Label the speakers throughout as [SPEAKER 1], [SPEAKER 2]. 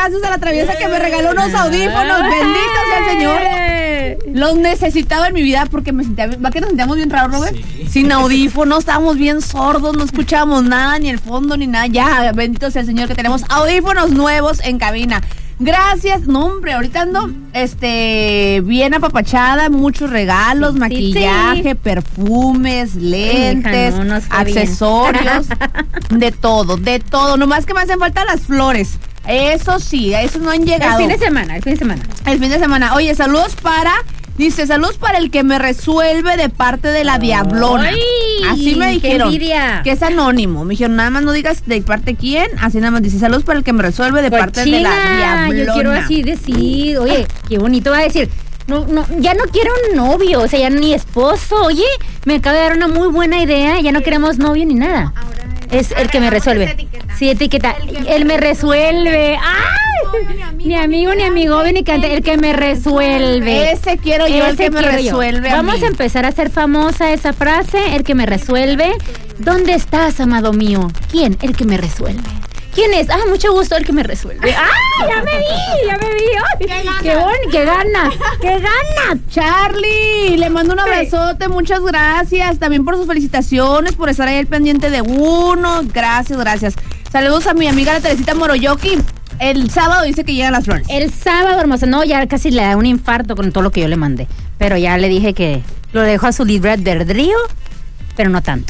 [SPEAKER 1] gracias a la traviesa que me regaló unos audífonos. Bendito sea el Señor. Los necesitaba en mi vida porque me sentía bien. ¿Va que nos sentíamos bien raros, Robert? Sí. Sin audífonos, estábamos bien sordos, no escuchábamos nada, ni el fondo, ni nada. Ya, bendito sea el Señor que tenemos audífonos nuevos en cabina. Gracias, no hombre, ahorita ando bien apapachada, muchos regalos, maquillaje, perfumes, lentes, accesorios, de todo, nomás que me hacen falta las flores. Eso sí, a eso no han llegado.
[SPEAKER 2] El fin de semana. Oye, saludos para el que me resuelve de parte de la Diablona.
[SPEAKER 1] Ay,
[SPEAKER 2] así me dijeron.
[SPEAKER 1] qué envidia.
[SPEAKER 2] Que es anónimo. Me dijeron, nada más no digas de parte de quién. Así nada más dice, saludos para el que me resuelve de parte de la Diablona.
[SPEAKER 1] Yo quiero así decir, oye, qué bonito va a decir. No, ya no quiero un novio, o sea, ya ni esposo. Oye, me acaba de dar una muy buena idea. Ya no queremos novio ni nada. Es el que me resuelve. Sí, etiqueta. Él me resuelve. ¡Ay! Ni amigo, ni amigo, ni cante. El que me resuelve.
[SPEAKER 2] Ese quiero yo, el que me resuelve.
[SPEAKER 1] Vamos a empezar a hacer famosa esa frase. El que me resuelve. ¿Dónde estás, amado mío? ¿Quién? El que me resuelve. ¿Quién es? Mucho gusto, el que me resuelve. Ya me vi. Ay, qué ganas. Charlie, le mando un abrazote, muchas gracias. También por sus felicitaciones, por estar ahí al pendiente de uno. Gracias. Saludos a mi amiga la Teresita Moroyoki. El sábado dice que llegan las flores. El sábado, hermosa. No, ya casi le da un infarto con todo lo que yo le mandé. Pero ya le dije que lo dejo a su libre albedrío. Pero no tanto.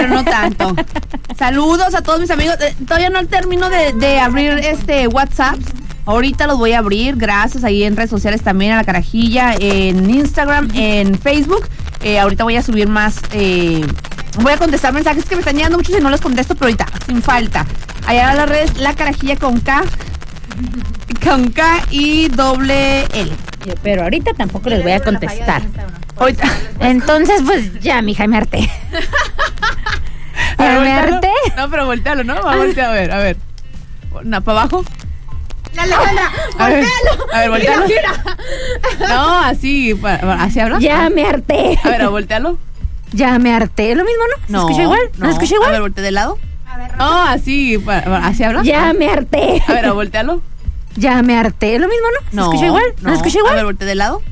[SPEAKER 2] Saludos a todos mis amigos. Todavía no termino de abrir WhatsApp. Ahorita los voy a abrir. Gracias ahí en redes sociales también, a la Carajilla, en Instagram, en Facebook. Ahorita voy a subir más. Voy a contestar mensajes que me están llegando muchos y no los contesto, pero ahorita, sin falta. Allá en las redes, la Carajilla con K y doble L.
[SPEAKER 1] Pero ahorita tampoco les voy a contestar.
[SPEAKER 2] Ahorita.
[SPEAKER 1] Entonces, pues ya, mija, me harté. ¿Me harté?
[SPEAKER 2] No, pero voltealo, ¿no? Va a voltear, a ver. ¿Para abajo?
[SPEAKER 1] Alejandra,
[SPEAKER 2] voltealo. A ver, voltealo. No, así habla.
[SPEAKER 1] Ya me harté.
[SPEAKER 2] A ver, voltealo.
[SPEAKER 1] Ya me harté. ¿Es lo mismo, no? ¿Se escucha igual? ¿No se escucha igual?
[SPEAKER 2] A ver, voltea de lado. A ver, no, así habla.
[SPEAKER 1] Ya me harté.
[SPEAKER 2] A ver, voltealo.
[SPEAKER 1] Ya me harté. ¿Es lo mismo, no? ¿Se escucha igual? ¿No se escucha igual?
[SPEAKER 2] A ver, voltea de lado.